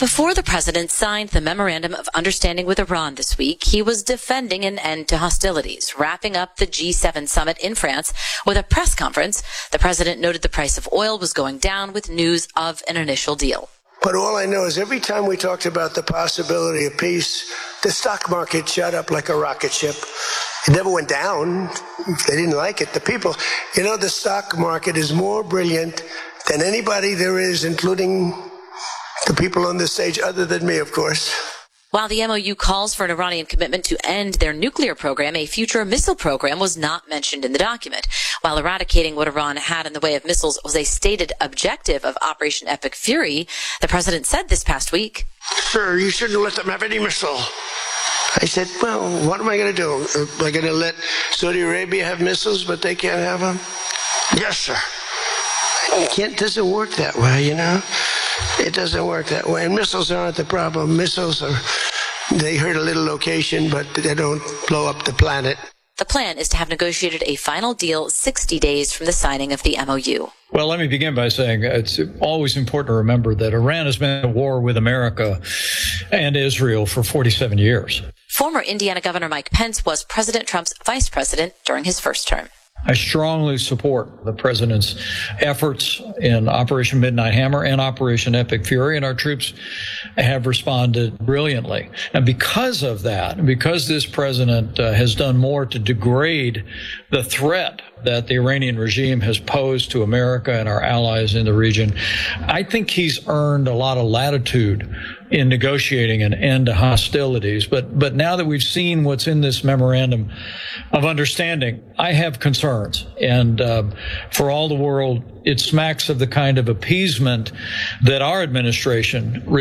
Before the president signed the Memorandum of Understanding with Iran this week, he was defending an end to hostilities, wrapping up the G7 summit in France with a press conference. The president noted the price of oil was going down with news of an initial deal. But all I know is every time we talked about the possibility of peace, the stock market shot up like a rocket ship. It never went down. They didn't like it. The people, the stock market is more brilliant than anybody there is, including the people on this stage, other than me, of course. While the MOU calls for an Iranian commitment to end their nuclear program, a future missile program was not mentioned in the document. While eradicating what Iran had in the way of missiles was a stated objective of Operation Epic Fury, the president said this past week, "Sir, you shouldn't let them have any missile." I said, well, what am I going to do? Am I going to let Saudi Arabia have missiles, but they can't have them? Yes, sir. It doesn't work that way, It doesn't work that way. And missiles aren't the problem. They hurt a little location, but they don't blow up the planet. The plan is to have negotiated a final deal 60 days from the signing of the MOU. Well, let me begin by saying it's always important to remember that Iran has been at war with America and Israel for 47 years. Former Indiana Governor Mike Pence was President Trump's vice president during his first term. I strongly support the president's efforts in Operation Midnight Hammer and Operation Epic Fury, and our troops have responded brilliantly. And because of that, because this president has done more to degrade the threat that the Iranian regime has posed to America and our allies in the region, I think he's earned a lot of latitude in negotiating an end to hostilities. But now that we've seen what's in this memorandum of understanding, I have concerns. And for all the world, it smacks of the kind of appeasement that our administration